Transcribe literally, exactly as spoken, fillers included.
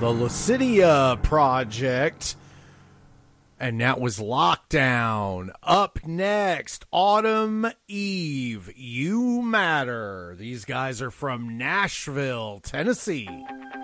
the Lucidia Project. And that was Lockdown. Up next, Autumn Eve, You Matter. These guys are from Nashville, Tennessee.